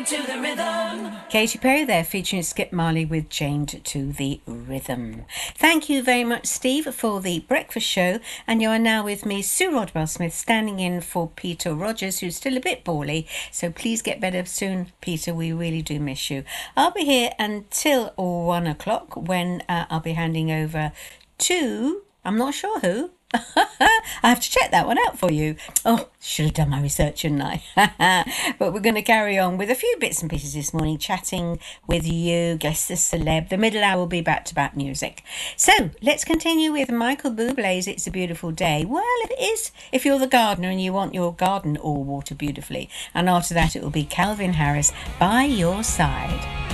to the rhythm. Katy Perry there featuring Skip Marley with Chained to the Rhythm. Thank you very much, Steve, for the breakfast show. And you are now with me, Sue Rodwell Smith, standing in for Peter Rogers, who's still a bit poorly. So please get better soon, Peter. We really do miss you. I'll be here until 1 o'clock when I'll be handing over to, I'm not sure who. I have to check that one out for you. Oh, should have done my research, shouldn't I? But we're going to carry on with a few bits and pieces this morning, chatting with you, Guess the Celeb. The middle hour will be back-to-back music. So let's continue with Michael Bublé's It's a Beautiful Day. Well, it is if you're the gardener and you want your garden all water beautifully. And after that, it will be Calvin Harris, By Your Side.